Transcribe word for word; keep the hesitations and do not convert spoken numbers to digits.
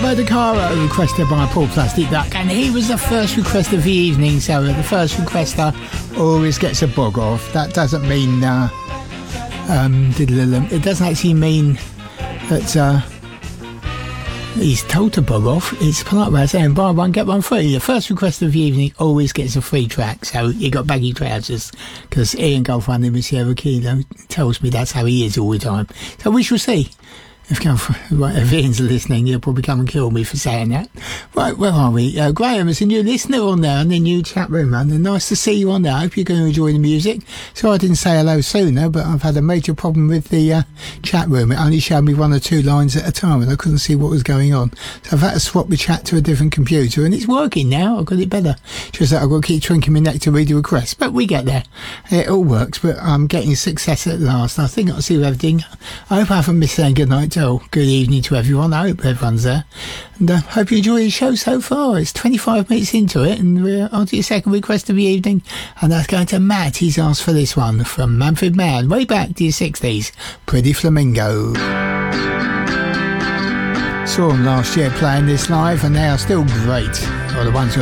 Murder Caro, requested by Paul Plastic Duck, and he was the first request of the evening, so the first requester always gets a bog off. That doesn't mean uh, um, it doesn't actually mean that uh, he's told to bog off. It's a polite way of saying buy one get one free. The first request of the evening always gets a free track, so you got baggy trousers, because Ian Goldfunny with Sierra Kilo tells me that's how he is all the time. So we shall see. If, if Ian's listening, he'll probably come and kill me for saying that. Right, where are we? Uh, Graham is a new listener on there in the new chat room, man. And nice to see you on there. I hope you're going to enjoy the music. So I didn't say hello sooner, but I've had a major problem with the uh, chat room. It only showed me one or two lines at a time, and I couldn't see what was going on. So I've had to swap the chat to a different computer, and it's working now. I've got it better. Just that I've got to keep drinking my neck to read the request, but we get there. It all works, but I'm getting success at last. I think I'll see everything. I hope I haven't missed saying goodnight. Oh, good evening to everyone. I hope everyone's there, and I uh, hope you enjoy the show so far. It's twenty-five minutes into it, and we're on to your second request of the evening, and that's going to Matt. He's asked for this one from Manfred Mann, way back to the sixties. Pretty Flamingo. Saw them last year playing this live, and they are still great. Or the ones who